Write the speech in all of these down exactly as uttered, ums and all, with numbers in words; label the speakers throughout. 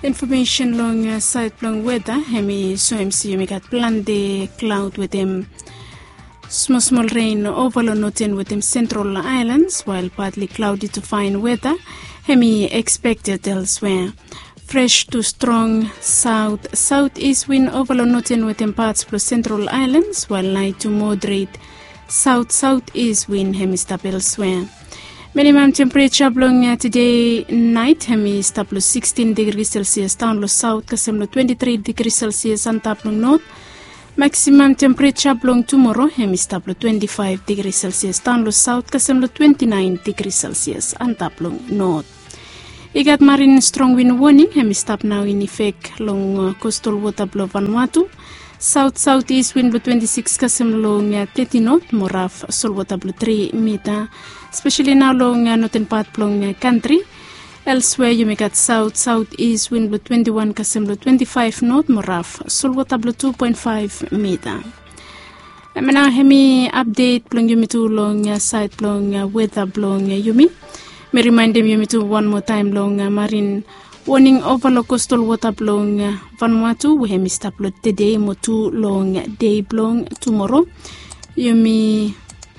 Speaker 1: Information long uh, side long weather. Hemi so M C you got plan the cloud with them small small rain overload noting with them central islands, while partly cloudy to fine weather. Hemi expected elsewhere. Fresh to strong south southeast wind overload noting with them parts plus central islands, while light to moderate south southeast wind hemi stop elsewhere. Minimum temperature blowing uh, today night hemi stop plus sixteen degrees Celsius down low south kasemlo twenty-three degrees Celsius and top north. Maximum temperature blowing tomorrow hemi stop plus twenty-five degrees Celsius down low south kasemlo twenty-nine degrees Celsius and top north. You got marine strong wind warning hemi stop now in effect along uh, coastal water blow Vanuatu. South southeast wind blow twenty-six km long uh, thirty knot, more rough saltwater blow three meter, especially now long uh, northern part long uh, country. Elsewhere you may get south southeast wind blow twenty-one km blow twenty-five knot, more rough saltwater blow two point five meter. And now hemi update blong yumi to long uh, side blong uh, weather blong uh, yumi. Me remind them yumi to one more time long uh, marine warning over low coastal water blowing uh, Vanuatu. We have stop today, mo two long day blowing tomorrow. You may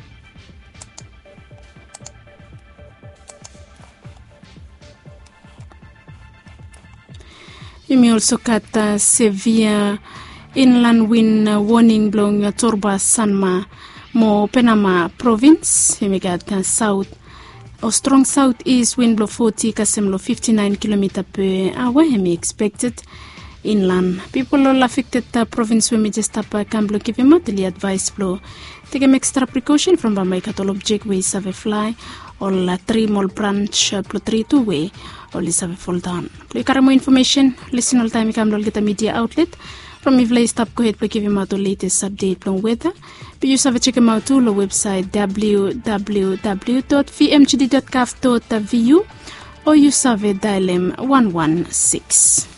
Speaker 1: you may also cut uh, severe inland wind uh, warning blowing uh, Torba Sanma, Mo Penama province. You may get uh, south. A strong southeast wind blow forty km fifty-nine kilometers per hour hemi expected inland. People all affected the province we may just up can blow give him daily advice blow. Take an extra precaution from by cattle object ways have a fly or uh, three more branch uh, blow three two way or list have a fall down. Play more information, listen all time you can get a media outlet. From if lay stop go ahead to give him out the latest update on weather. But you have check him out to the website w w w dot v m g d dot gov dot v u or you have dial him one one six.